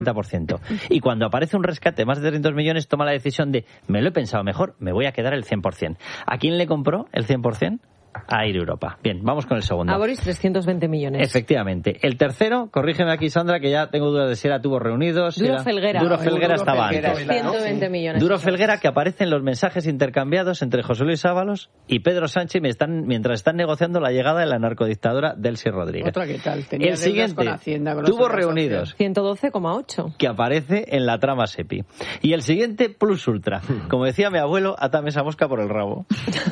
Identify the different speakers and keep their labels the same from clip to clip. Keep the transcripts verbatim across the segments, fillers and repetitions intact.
Speaker 1: por ciento. Y cuando aparece un rescate de más de trescientos millones, toma la decisión de, me lo he pensado mejor, me voy a quedar el cien por ciento. ¿A quién le compró el cien por ciento? A Air Europa. Bien, vamos con el segundo.
Speaker 2: A Boris, trescientos veinte millones.
Speaker 1: Efectivamente. El tercero, corrígeme aquí, Sandra, que ya tengo dudas de si era Tubos Reunidos.
Speaker 2: Duro
Speaker 1: era...
Speaker 2: Felguera.
Speaker 1: Duro Felguera
Speaker 2: Duro
Speaker 1: estaba
Speaker 2: Felguera,
Speaker 1: antes.
Speaker 2: ciento veinte millones.
Speaker 1: Duro Felguera, que aparece en los mensajes intercambiados entre José Luis Ábalos y Pedro Sánchez están, mientras están negociando la llegada de la narcodictadura Delcy Rodríguez.
Speaker 3: Otra que tal. Tenía
Speaker 1: el siguiente,
Speaker 3: con Hacienda, con
Speaker 1: Tubos Reunidos.
Speaker 2: ciento doce coma ocho.
Speaker 1: Que aparece en la trama SEPI. Y el siguiente, Plus Ultra. Como decía mi abuelo, atame esa mosca por el rabo.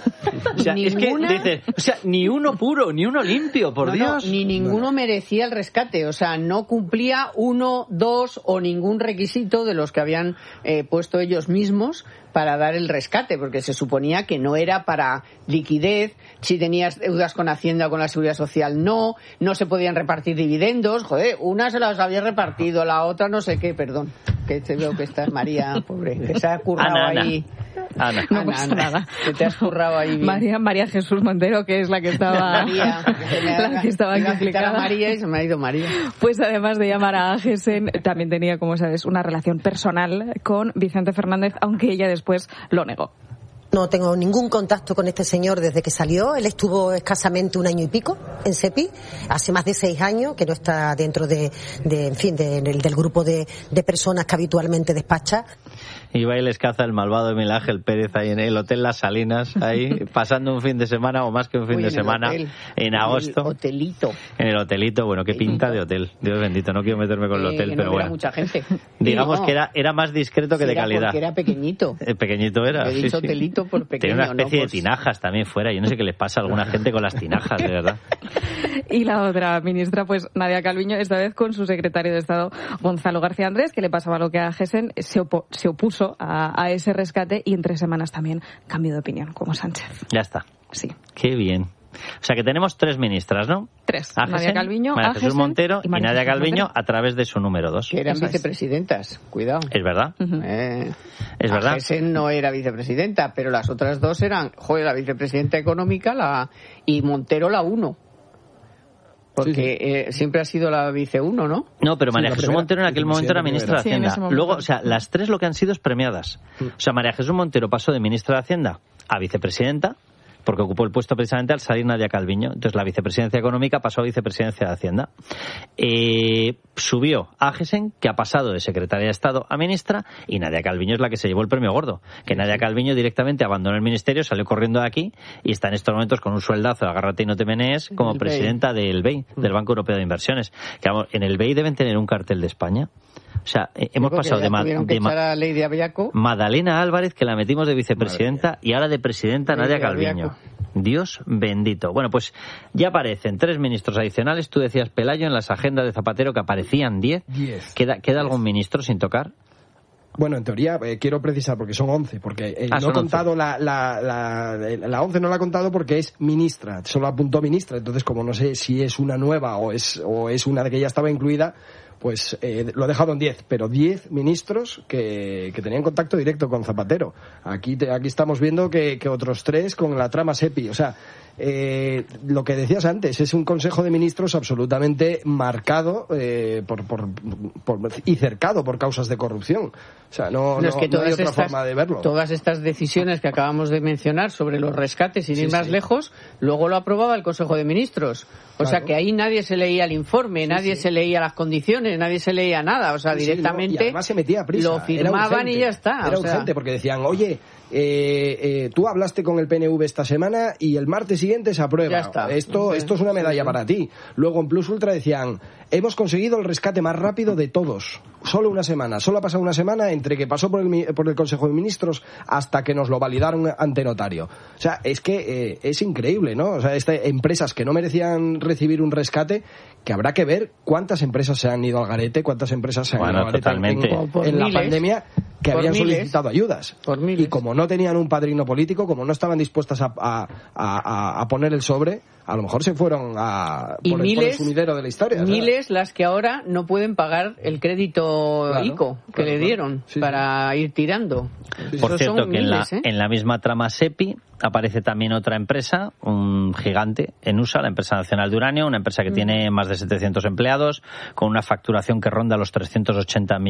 Speaker 1: O sea, es que dices, o sea, ni uno puro, ni uno limpio, por
Speaker 3: no,
Speaker 1: Dios.
Speaker 3: No, ni ninguno merecía el rescate, o sea, no cumplía uno, dos o ningún requisito de los que habían eh, puesto ellos mismos para dar el rescate, porque se suponía que no era para liquidez, si tenías deudas con Hacienda o con la Seguridad Social, no, no se podían repartir dividendos, joder, una se las había repartido, la otra no sé qué, perdón, que te veo que estás, María, pobre, que se ha currado
Speaker 1: Ana,
Speaker 3: ahí.
Speaker 1: Ana.
Speaker 4: No
Speaker 3: Ana,
Speaker 4: pasa
Speaker 3: Ana,
Speaker 4: nada.
Speaker 3: que te has currado ahí bien.
Speaker 4: María, María Jesús Montero, que es la que estaba
Speaker 3: María, que me
Speaker 4: la que estaba
Speaker 3: iba a citar
Speaker 4: complicada.
Speaker 3: a María y se me ha ido María.
Speaker 4: Pues además de llamar a Agesen, también tenía, como sabes, una relación personal con Vicente Fernández, aunque ella después lo negó.
Speaker 5: No tengo ningún contacto con este señor desde que salió. Él estuvo escasamente un año y pico en SEPI, hace más de seis años, que no está dentro de, de en fin, de, del, del grupo de, de personas que habitualmente despacha.
Speaker 1: Y va y les caza el malvado de Miguel Ángel Pérez ahí en el Hotel Las Salinas, ahí pasando un fin de semana o más que un fin
Speaker 3: Uy,
Speaker 1: de
Speaker 3: en el
Speaker 1: semana
Speaker 3: hotel,
Speaker 1: en agosto.
Speaker 3: En el hotelito.
Speaker 1: En el hotelito, bueno, qué pinta de hotel. Dios bendito, no quiero meterme con el
Speaker 3: Eh,
Speaker 1: hotel,
Speaker 3: que no
Speaker 1: pero
Speaker 3: hubiera
Speaker 1: bueno.
Speaker 3: mucha gente.
Speaker 1: Digamos
Speaker 3: No,
Speaker 1: que era, era más discreto que de
Speaker 3: era
Speaker 1: calidad.
Speaker 3: Porque era pequeñito.
Speaker 1: El pequeñito era.
Speaker 3: He
Speaker 1: sí,
Speaker 3: dicho
Speaker 1: sí.
Speaker 3: hotelito por pequeño.
Speaker 1: Tenía una especie
Speaker 3: ¿no? Pues...
Speaker 1: de tinajas también fuera. Yo no sé qué les pasa a alguna gente con las tinajas, de verdad.
Speaker 4: Y la otra ministra, pues Nadia Calviño, esta vez con su secretario de Estado, Gonzalo García Andrés, que le pasaba lo que a Agesen, se, opo- se opuso a, a ese rescate y en tres semanas también cambió de opinión, como Sánchez.
Speaker 1: Ya está.
Speaker 4: Sí.
Speaker 1: Qué bien. O sea que tenemos tres ministras, ¿no?
Speaker 4: Tres.
Speaker 1: Agesen,
Speaker 4: Nadia Calviño,
Speaker 1: María Jesús
Speaker 4: Agesen
Speaker 1: Montero
Speaker 4: y
Speaker 1: y,
Speaker 4: María
Speaker 1: Nadia
Speaker 4: Jesús
Speaker 1: Calviño
Speaker 4: Montero.
Speaker 1: a través de su número dos.
Speaker 3: Que eran
Speaker 4: Eso es.
Speaker 3: vicepresidentas, cuidado.
Speaker 1: Es verdad.
Speaker 4: Uh-huh.
Speaker 3: Eh,
Speaker 1: Es verdad.
Speaker 3: Agesen no era vicepresidenta, pero las otras dos eran, joder, la vicepresidenta económica la y Montero la uno. Porque
Speaker 6: Sí, sí.
Speaker 3: Eh, siempre ha sido la vice uno, ¿no?
Speaker 1: No, pero
Speaker 6: Sí,
Speaker 1: María
Speaker 6: la
Speaker 1: Jesús
Speaker 6: primera,
Speaker 1: Montero en aquel momento era ministra de
Speaker 4: Sí, en
Speaker 1: Hacienda.
Speaker 4: ese momento.
Speaker 1: Luego, o sea, las tres lo que han sido es premiadas. O sea, María Jesús Montero pasó de ministra de Hacienda a vicepresidenta, porque ocupó el puesto precisamente al salir Nadia Calviño. Entonces la vicepresidencia económica pasó a vicepresidencia de Hacienda. Eh, subió a Agesen, que ha pasado de secretaria de Estado a ministra, y Nadia Calviño es la que se llevó el premio gordo. Que Nadia Calviño directamente abandonó el ministerio, salió corriendo de aquí y está en estos momentos con un sueldazo, agárrate y no te menees, como
Speaker 3: El B E I.
Speaker 1: presidenta del B E I, del Banco Europeo de Inversiones. Que vamos, en el B E I deben tener un cartel de España. O sea, eh, hemos
Speaker 3: Porque
Speaker 1: pasado
Speaker 3: ya
Speaker 1: de, ma-
Speaker 3: tuvieron que
Speaker 1: de ma-
Speaker 3: echar a Lady Abiaco.
Speaker 1: Madalena Álvarez, que la metimos de vicepresidenta, y ahora de presidenta
Speaker 3: Lady
Speaker 1: Nadia Calviño.
Speaker 3: Abiaco.
Speaker 1: Dios bendito. Bueno, pues ya aparecen tres ministros adicionales. Tú decías, Pelayo, en las agendas de Zapatero que aparecían diez.
Speaker 6: Diez.
Speaker 1: ¿Queda, queda algún ministro sin tocar?
Speaker 6: Bueno, en teoría, eh, quiero precisar, porque son once, porque eh,
Speaker 1: Ah,
Speaker 6: no
Speaker 1: son
Speaker 6: he contado la, la, la, la once, no la he contado porque es ministra, solo apuntó ministra, entonces como no sé si es una nueva o es, o es una de que ya estaba incluida, pues eh, lo he dejado en diez, pero diez ministros que, que tenían contacto directo con Zapatero. Aquí, te, aquí estamos viendo que, que otros tres con la trama SEPI, o sea, eh, lo que decías antes, es un Consejo de Ministros absolutamente marcado eh, por, por, por, y cercado por causas de corrupción. O sea, no,
Speaker 3: No,
Speaker 6: no,
Speaker 3: es que
Speaker 6: no hay
Speaker 3: todas
Speaker 6: otra
Speaker 3: estas,
Speaker 6: forma de verlo.
Speaker 3: todas estas decisiones que acabamos de mencionar sobre los rescates, sin
Speaker 6: Sí,
Speaker 3: ir más
Speaker 6: sí.
Speaker 3: lejos, luego lo aprobaba el Consejo de Ministros. O
Speaker 6: Claro.
Speaker 3: sea que ahí nadie se leía el informe, nadie
Speaker 6: sí.
Speaker 3: se leía las condiciones, nadie se leía nada. O sea,
Speaker 6: Sí, sí,
Speaker 3: directamente
Speaker 6: no, y además se metía a prisa.
Speaker 3: lo
Speaker 6: Era
Speaker 3: firmaban
Speaker 6: urgente.
Speaker 3: y ya está.
Speaker 6: Era
Speaker 3: o sea,
Speaker 6: urgente porque decían, oye, eh, eh, tú hablaste con el P N V esta semana y el martes siguiente se aprueba.
Speaker 3: Ya está.
Speaker 6: Esto,
Speaker 3: Sí.
Speaker 6: esto es una medalla
Speaker 3: Sí.
Speaker 6: para ti. Luego en Plus Ultra decían, hemos conseguido el rescate más rápido de todos. Solo una semana. Solo ha pasado una semana entre que pasó por el, mi- por el Consejo de Ministros hasta que nos lo validaron ante notario. O sea, es que eh, es increíble, ¿no? O sea, este, empresas que no merecían recibir un rescate, que habrá que ver cuántas empresas se han ido al garete, cuántas empresas se han
Speaker 1: Bueno,
Speaker 6: ido al garete
Speaker 1: totalmente.
Speaker 6: en,
Speaker 3: Por
Speaker 6: en la
Speaker 3: miles.
Speaker 6: pandemia. que
Speaker 3: Por
Speaker 6: habían
Speaker 3: miles.
Speaker 6: solicitado ayudas.
Speaker 3: Por miles.
Speaker 6: Y como no tenían un padrino político, como no estaban dispuestas a, a, a, a poner el sobre, a lo mejor se fueron a,
Speaker 3: y
Speaker 6: por,
Speaker 3: miles,
Speaker 6: el, por el sumidero de la historia.
Speaker 3: Miles
Speaker 6: ¿sabes?
Speaker 3: las que ahora no pueden pagar el crédito
Speaker 6: Claro,
Speaker 3: ICO que
Speaker 6: claro,
Speaker 3: le
Speaker 6: claro.
Speaker 3: dieron
Speaker 6: Sí,
Speaker 3: para ir tirando.
Speaker 1: Por
Speaker 3: Esos
Speaker 1: cierto,
Speaker 3: son
Speaker 1: que en, la,
Speaker 3: miles, ¿eh?
Speaker 1: en la misma trama SEPI aparece también otra empresa, un gigante, Enusa, la empresa nacional de uranio, una empresa que mm. tiene más de setecientos empleados, con una facturación que ronda los trescientos ochenta millones